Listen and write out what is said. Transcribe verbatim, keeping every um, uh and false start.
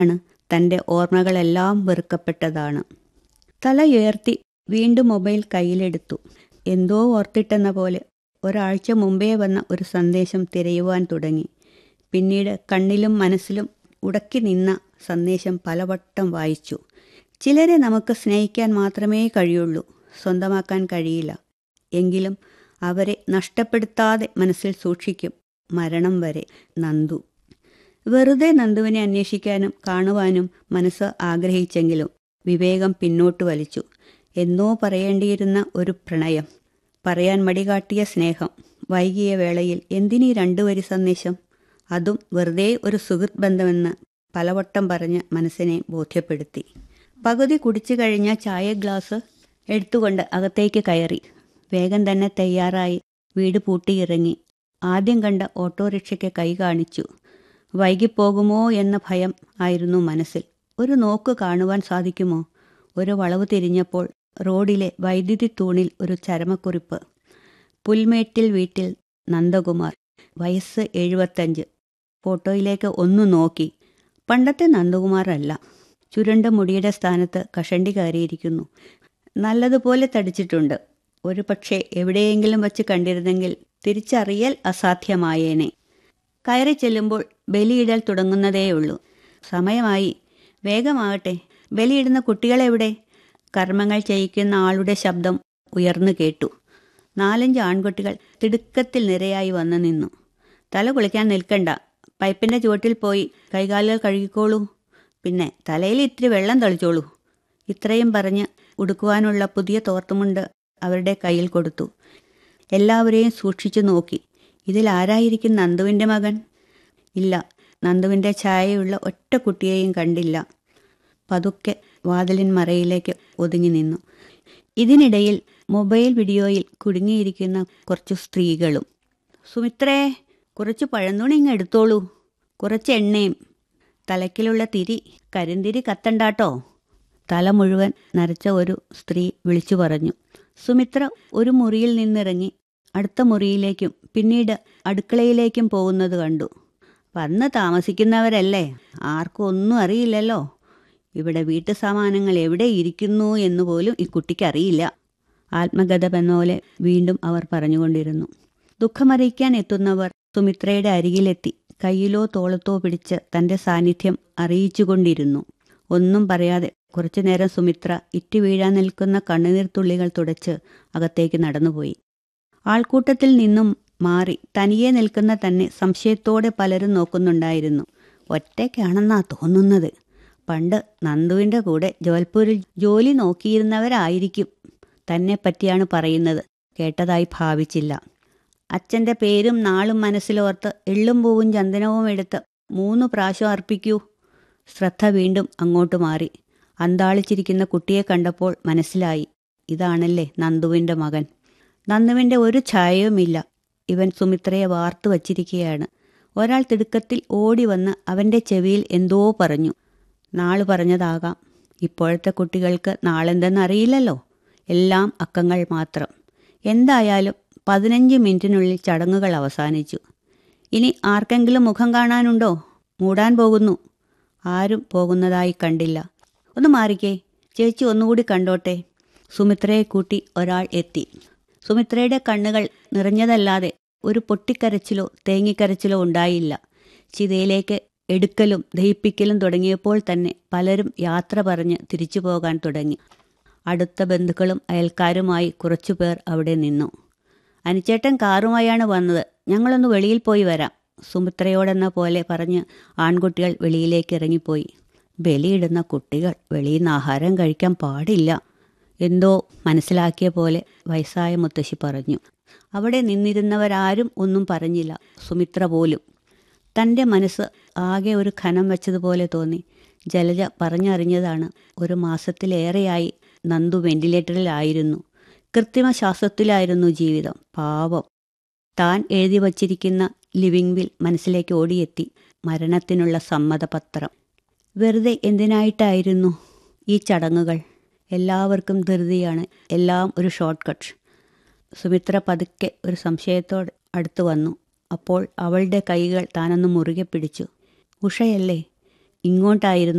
ആണ്. തൻ്റെ ഓർമ്മകളെല്ലാം വെറുക്കപ്പെട്ടതാണ്. തലയുയർത്തി വീണ്ടും മൊബൈൽ കയ്യിലെടുത്തു. എന്തോ ഓർത്തിട്ടെന്ന പോലെ ഒരാഴ്ച മുമ്പേ വന്ന ഒരു സന്ദേശം തിരയുവാൻ തുടങ്ങി. പിന്നീട് കണ്ണിലും മനസ്സിലും ഉടക്കി നിന്ന സന്ദേശം പലവട്ടം വായിച്ചു. ചിലരെ നമുക്ക് സ്നേഹിക്കാൻ മാത്രമേ കഴിയുള്ളൂ, സ്വന്തമാക്കാൻ കഴിയില്ല. എങ്കിലും അവരെ നഷ്ടപ്പെടുത്താതെ മനസ്സിൽ സൂക്ഷിക്കും, മരണം വരെ. നന്ദു. വെറുതെ നന്ദുവിനെ അന്വേഷിക്കാനും കാണുവാനും മനസ്സ് ആഗ്രഹിച്ചെങ്കിലും വിവേകം പിന്നോട്ട് വലിച്ചു. എന്നോ പറയേണ്ടിയിരുന്ന ഒരു പ്രണയം, പറയാൻ മടികാട്ടിയ സ്നേഹം. വൈകിയ വേളയിൽ എന്തിനീ രണ്ടു വരി സന്ദേശം? അതും വെറുതെ ഒരു സുഹൃത്ത് ബന്ധമെന്ന് പലവട്ടം പറഞ്ഞ് മനസ്സിനെ ബോധ്യപ്പെടുത്തി. പകുതി കുടിച്ചു കഴിഞ്ഞ ചായ ഗ്ലാസ് എടുത്തുകൊണ്ട് അകത്തേക്ക് കയറി. വേഗം തന്നെ തയ്യാറായി വീട് പൂട്ടിയിറങ്ങി. ആദ്യം കണ്ട ഓട്ടോറിക്ഷയ്ക്ക് കൈ കാണിച്ചു. വൈകിപ്പോകുമോ എന്ന ഭയം ആയിരുന്നു മനസ്സിൽ. ഒരു നോക്ക് കാണുവാൻ സാധിക്കുമോ? ഒരു വളവ് തിരിഞ്ഞപ്പോൾ റോഡിലെ വൈദ്യുതി തൂണിൽ ഒരു ചരമക്കുറിപ്പ്. പുൽമേട്ടിൽ വീട്ടിൽ നന്ദകുമാർ, വയസ്സ് എഴുപത്തഞ്ച്. ഫോട്ടോയിലേക്ക് ഒന്നു നോക്കി. പണ്ടത്തെ നന്ദകുമാർ അല്ല. ചുരുണ്ട മുടിയുടെ സ്ഥാനത്ത് കഷണ്ടി കയറിയിരിക്കുന്നു. നല്ലതുപോലെ തടിച്ചിട്ടുണ്ട്. ഒരു പക്ഷേ എവിടെയെങ്കിലും വച്ച് കണ്ടിരുന്നെങ്കിൽ തിരിച്ചറിയൽ അസാധ്യമായേനെ. കയറി ചെല്ലുമ്പോൾ ബലിയിടൽ തുടങ്ങുന്നതേയുള്ളൂ. സമയമായി, വേഗമാകട്ടെ. ബലിയിടുന്ന കുട്ടികളെവിടെ? കർമ്മങ്ങൾ ചെയ്യിക്കുന്ന ആളുടെ ശബ്ദം ഉയർന്നു കേട്ടു. നാലഞ്ച് ആൺകുട്ടികൾ തിടുക്കത്തിൽ നിരയായി വന്നു നിന്നു. തല കുളിക്കാൻ നിൽക്കണ്ട, പൈപ്പിൻ്റെ ചുവട്ടിൽ പോയി കൈകാലുകൾ കഴുകിക്കോളൂ, പിന്നെ തലയിൽ ഇത്തിരി വെള്ളം തളിച്ചോളൂ. ഇത്രയും പറഞ്ഞ് ഉടുക്കുവാനുള്ള പുതിയ തോർത്തുമുണ്ട് അവരുടെ കയ്യിൽ കൊടുത്തു. എല്ലാവരെയും സൂക്ഷിച്ചു നോക്കി. ഇതിലാരായിരിക്കും നന്ദുവിൻ്റെ മകൻ? ഇല്ല, നന്ദുവിൻ്റെ ഛായയുള്ള ഒറ്റ കുട്ടിയെയും കണ്ടില്ല. പതുക്കെ വാതിലിൻ മറയിലേക്ക് ഒതുങ്ങി നിന്നു. ഇതിനിടയിൽ മൊബൈൽ വീഡിയോയിൽ കുടുങ്ങിയിരിക്കുന്ന കുറച്ചു സ്ത്രീകളും. സുമിത്രേ, കുറച്ച് പഴന്തുണി ഇങ്ങ് എടുത്തോളൂ, കുറച്ച് എണ്ണയും. തലക്കിലുള്ള തിരി, കരിന്തിരി കത്തണ്ടാട്ടോ. തല മുഴുവൻ നരച്ച ഒരു സ്ത്രീ വിളിച്ചു പറഞ്ഞു. സുമിത്ര ഒരു മുറിയിൽ നിന്നിറങ്ങി അടുത്ത മുറിയിലേക്കും പിന്നീട് അടുക്കളയിലേക്കും പോകുന്നത് കണ്ടു. വന്ന് താമസിക്കുന്നവരല്ലേ, ആർക്കും ഒന്നും അറിയില്ലല്ലോ. ഇവിടെ വീട്ടു സാമാനങ്ങൾ എവിടെ ഇരിക്കുന്നു എന്നുപോലും ഈ കുട്ടിക്കറിയില്ല. ആത്മഗതമെന്നപോലെ വീണ്ടും അവർ പറഞ്ഞുകൊണ്ടിരുന്നു. ദുഃഖമറിയിക്കാൻ എത്തുന്നവർ സുമിത്രയുടെ അരികിലെത്തി കയ്യിലോ തോളത്തോ പിടിച്ച് തൻ്റെ സാന്നിധ്യം അറിയിച്ചുകൊണ്ടിരുന്നു. ഒന്നും പറയാതെ കുറച്ചു നേരം സുമിത്ര ഇറ്റി വീഴാൻ നിൽക്കുന്ന കണ്ണുനീർത്തുള്ളികൾ തുടച്ച് അകത്തേക്ക് നടന്നുപോയി. ആൾക്കൂട്ടത്തിൽ നിന്നും മാറി തനിയെ നിൽക്കുന്ന തന്നെ സംശയത്തോടെ പലരും നോക്കുന്നുണ്ടായിരുന്നു. ഒറ്റയ്ക്കാണെന്നാ തോന്നുന്നത്. പണ്ട് നന്ദുവിൻ്റെ കൂടെ ജോൽപൂരിൽ ജോലി നോക്കിയിരുന്നവരായിരിക്കും. തന്നെ പറ്റിയാണ് പറയുന്നത്. കേട്ടതായി ഭാവിച്ചില്ല. അച്ഛൻ്റെ പേരും നാളും മനസ്സിലോർത്ത് എള്ളും പൂവും ചന്ദനവും എടുത്ത് മൂന്ന് പ്രാവശ്യം അർപ്പിക്കൂ. ശ്രദ്ധ വീണ്ടും അങ്ങോട്ട് മാറി. അന്താളിച്ചിരിക്കുന്ന കുട്ടിയെ കണ്ടപ്പോൾ മനസ്സിലായി, ഇതാണല്ലേ നന്ദുവിൻ്റെ മകൻ. നന്ദുവിൻ്റെ ഒരു ഛായയുമില്ല. ഇവൻ സുമിത്രയെ വാർത്തു വച്ചിരിക്കുകയാണ്. ഒരാൾ തിടുക്കത്തിൽ ഓടി വന്ന് അവൻ്റെ ചെവിയിൽ എന്തോ പറഞ്ഞു. നാള് പറഞ്ഞതാകാം. ഇപ്പോഴത്തെ കുട്ടികൾക്ക് നാളെന്തെന്നറിയില്ലല്ലോ. എല്ലാം അക്കങ്ങൾ മാത്രം. എന്തായാലും പതിനഞ്ച് മിനിറ്റിനുള്ളിൽ ചടങ്ങുകൾ അവസാനിച്ചു. ഇനി ആർക്കെങ്കിലും മുഖം കാണാനുണ്ടോ? മൂടാൻ പോകുന്നു. ആരും പോകുന്നതായി കണ്ടില്ല. ഒന്ന് മാറിക്കേ, ചേച്ചി ഒന്നുകൂടി കണ്ടോട്ടെ. സുമിത്രയെ കൂട്ടി ഒരാൾ എത്തി. സുമിത്രയുടെ കണ്ണുകൾ നിറഞ്ഞതല്ലാതെ ഒരു പൊട്ടിക്കരച്ചിലോ തേങ്ങിക്കരച്ചിലോ ഉണ്ടായില്ല. ചിതയിലേക്ക് എടുക്കലും ദഹിപ്പിക്കലും തുടങ്ങിയപ്പോൾ തന്നെ പലരും യാത്ര പറഞ്ഞ് തിരിച്ചു പോകാൻ തുടങ്ങി. അടുത്ത ബന്ധുക്കളും അയൽക്കാരുമായി കുറച്ചുപേർ അവിടെ നിന്നു. അനുചേട്ടൻ കാറുമായാണ് വന്നത്, ഞങ്ങളൊന്ന് വെളിയിൽ പോയി വരാം, സുമിത്രയോടെന്ന പോലെ പറഞ്ഞ് ആൺകുട്ടികൾ വെളിയിലേക്ക് ഇറങ്ങിപ്പോയി. ബലിയിടുന്ന കുട്ടികൾ വെളിയിൽ നിന്ന് ആഹാരം കഴിക്കാൻ പാടില്ല, എന്തോ മനസ്സിലാക്കിയ പോലെ വയസ്സായ മുത്തശ്ശി പറഞ്ഞു. അവിടെ നിന്നിരുന്നവരാരും ഒന്നും പറഞ്ഞില്ല, സുമിത്ര പോലും. തൻ്റെ മനസ്സ് ആകെ ഒരു ഖനം വെച്ചതുപോലെ തോന്നി. ജലജ പറഞ്ഞറിഞ്ഞതാണ്, ഒരു മാസത്തിലേറെയായി നന്ദു വെന്റിലേറ്ററിലായിരുന്നു. കൃത്രിമ ശ്വാസത്തിലായിരുന്നു ജീവിതം. പാവം. താൻ എഴുതി വച്ചിരിക്കുന്ന ലിവിംഗ് വിൽ മനസ്സിലേക്ക് ഓടിയെത്തി. മരണത്തിനുള്ള സമ്മതപത്രം. വെറുതെ എന്തിനായിട്ടായിരുന്നു ഈ ചടങ്ങുകൾ? എല്ലാവർക്കും ധൃതിയാണ്, എല്ലാം ഒരു ഷോർട്ട് കട്ട്. സുമിത്ര പതുക്കെ ഒരു സംശയത്തോടെ അടുത്തു വന്നു. അപ്പോൾ അവളുടെ കൈകൾ താനൊന്ന് മുറുകെ പിടിച്ചു. ഉഷയല്ലേ? ഇങ്ങോട്ടായിരുന്നു